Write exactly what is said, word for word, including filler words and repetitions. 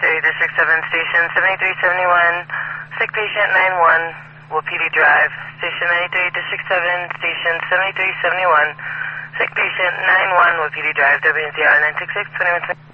seventy-three, District seven, Station seventy-three seventy-one, sick patient nine one, Wapiti Drive. Station ninety-three, District seven, Station seventy-three seventy-one, sick patient nine one, Wapiti Drive, W N Z R nine six six, twenty-one twenty.